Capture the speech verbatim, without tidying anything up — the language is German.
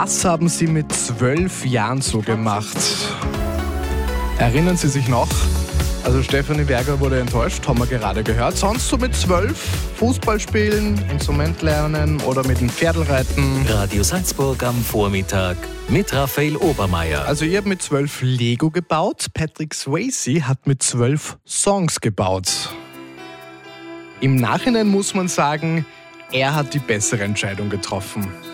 Was haben Sie mit zwölf Jahren so gemacht? Erinnern Sie sich noch? Also Stefanie Berger wurde enttäuscht, haben wir gerade gehört. Sonst so mit zwölf Fußball spielen, Instrument lernen oder mit dem Pferdl reiten. Radio Salzburg am Vormittag mit Raphael Obermeier. Also ich habe mit zwölf Lego gebaut, Patrick Swayze hat mit zwölf Songs gebaut. Im Nachhinein muss man sagen, er hat die bessere Entscheidung getroffen.